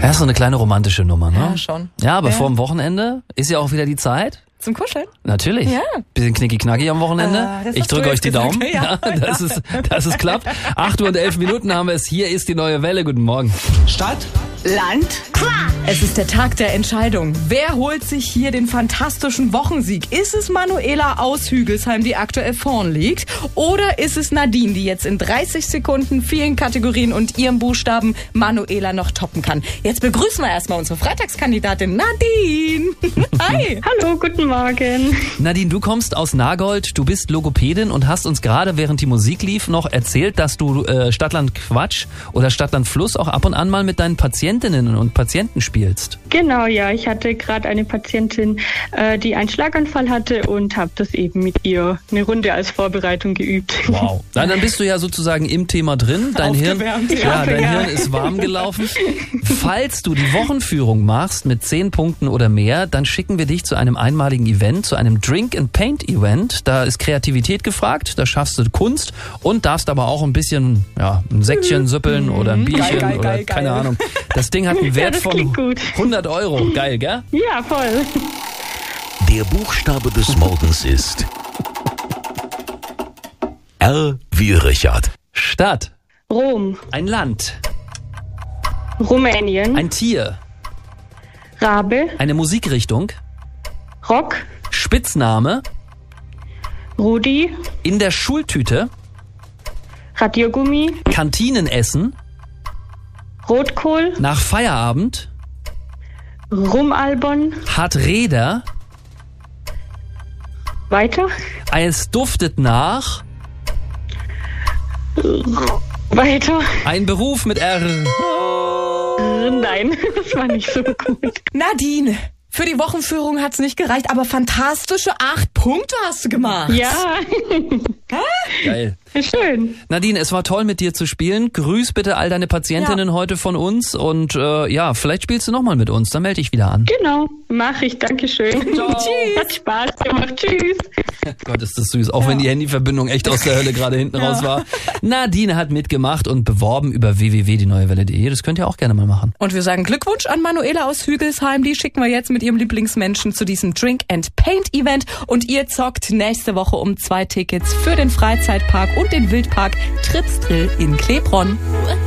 Ja, ist so eine kleine romantische Nummer, ne? Ja, schon. Ja, aber vor dem Wochenende ist ja auch wieder die Zeit. Zum Kuscheln? Natürlich. Ja. Bisschen knicki-knacki am Wochenende. Das Ich hast du drücke euch jetzt die gesagt. Daumen, Ja. dass es klappt. 8 Uhr und 11 Minuten haben wir es. Hier ist die neue Welle. Guten Morgen. Stadt, Land, Es ist der Tag der Entscheidung. Wer holt sich hier den fantastischen Wochensieg? Ist es Manuela aus Hügelsheim, die aktuell vorn liegt? Oder ist es Nadine, die jetzt in 30 Sekunden vielen Kategorien und ihrem Buchstaben Manuela noch toppen kann? Jetzt begrüßen wir erstmal unsere Freitagskandidatin Nadine. Hi. Hallo, guten Morgen. Nadine, du kommst aus Nagold, du bist Logopädin und hast uns gerade, während die Musik lief, noch erzählt, dass du Stadtland Quatsch oder Stadtland Fluss auch ab und an mal mit deinen Patientinnen und Patienten spielst. Genau, ja, ich hatte gerade eine Patientin, die einen Schlaganfall hatte und habe das eben mit ihr eine Runde als Vorbereitung geübt. Wow. Dann bist du ja sozusagen im Thema drin. Dein Hirn ist warm gelaufen. Falls du die Wochenführung machst mit 10 Punkten oder mehr, dann schicken wir dich zu einem einmaligen Event, zu einem Drink-and-Paint-Event. Da ist Kreativität gefragt, da schaffst du Kunst und darfst aber auch ein bisschen, ein Säckchen süppeln oder ein Bierchen oder keine Ahnung. Das Ding hat einen Wert das von klingt gut. 100 Euro. Geil, gell? Ja, voll. der Buchstabe des Morgens ist R wie Richard. Stadt. Rom, Ein Land. Rumänien, Ein Tier. Rabe, Eine Musikrichtung. Rock, Spitzname. Rudi, In der Schultüte. Radiergummi, Kantinenessen. Rotkohl, Nach Feierabend. Rumalbon, Hat Räder. weiter, Es duftet nach. weiter. Ein Beruf mit R. Nein, das war nicht so gut. Nadine, für die Wochenführung hat's nicht gereicht, aber fantastische 8 Punkte hast du gemacht. Ja, Geil. schön. Nadine, es war toll mit dir zu spielen. Grüß bitte all deine Patientinnen heute von uns und vielleicht spielst du nochmal mit uns. Dann melde dich wieder an. Genau, mache ich. Dankeschön. Tschüss. Hat Spaß gemacht. Tschüss. Gott, ist das süß. Auch wenn die Handyverbindung echt aus der Hölle gerade hinten raus war. Nadine hat mitgemacht und beworben über www.dieneuewelle.de. Das könnt ihr auch gerne mal machen. Und wir sagen Glückwunsch an Manuela aus Hügelsheim. Die schicken wir jetzt mit ihrem Lieblingsmenschen zu diesem Drink-and-Paint-Event. Und ihr zockt nächste Woche um 2 Tickets für den Freizeitpark und den Wildpark Tripsdrill in Klebronn.